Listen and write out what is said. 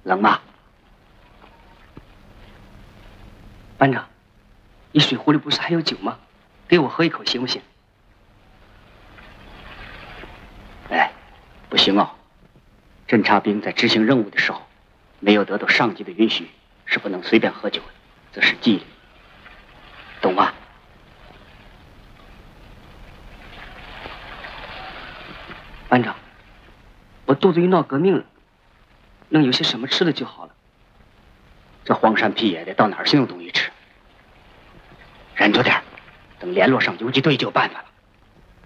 冷吗？ 班长，你水壶里不是还有酒吗？给我喝一口行不行？ 哎，不行哦。侦察兵在执行任务的时候，没有得到上级的允许，是不能随便喝酒的，这是纪律，懂吗？ 班长，我肚子里闹革命了，能有些什么吃的就好了。 这荒山僻野的，到哪儿去弄东西吃？忍着点，等联络上游击队就有办法了。